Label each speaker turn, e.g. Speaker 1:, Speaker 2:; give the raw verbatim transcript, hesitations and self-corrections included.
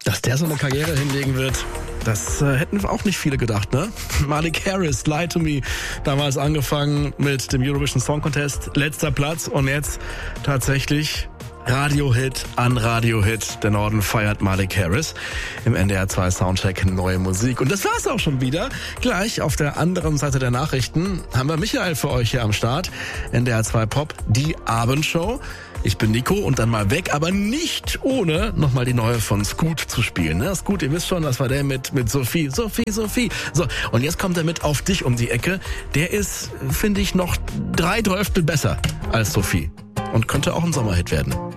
Speaker 1: Dass der so eine Karriere hinlegen wird, das äh, hätten auch nicht viele gedacht, ne? Malik Harris, Lie to Me, damals angefangen mit dem Eurovision Song Contest, letzter Platz und jetzt tatsächlich Radiohit an Radiohit. Der Norden feiert Malik Harris im N D R zwei Soundcheck neue Musik. Und das war's auch schon wieder. Gleich auf der anderen Seite der Nachrichten haben wir Michael für euch hier am Start. N D R zwei Pop, die Abendshow. Ich bin Nico und dann mal weg, aber nicht ohne nochmal die neue von Scoot zu spielen. Ne? Scoot, ihr wisst schon, das war der mit, mit Sophie, Sophie, Sophie. So, und jetzt kommt er mit Auf dich um die Ecke. Der ist, finde ich, noch drei Dreißtel besser als Sophie und könnte auch ein Sommerhit werden.